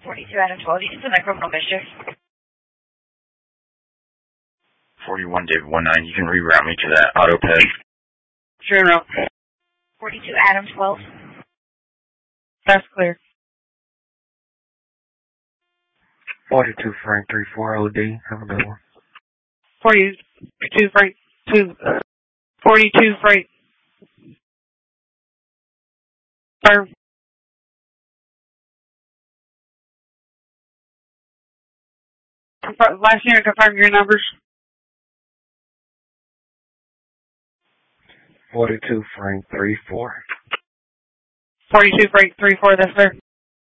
42 Adam 12, you can send that criminal mischief. 41 David 19, you can reroute me to that auto pay. Sure, no. 42 Adam 12. That's clear. 42 Frank 34 OD. Have a good one. 42 Frank 2. 42 Frank. Sir. Last year, confirm your numbers. 42 Frank 34. 42 Frank 34, that's fair.